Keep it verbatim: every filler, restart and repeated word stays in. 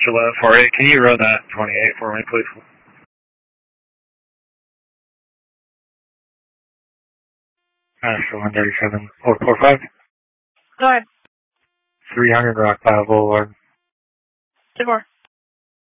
Gillette four eight, can you run that twenty-eight for me, please? National one thirty-seven, four four five. Go ahead. three hundred Rock Pile Boulevard. Two more.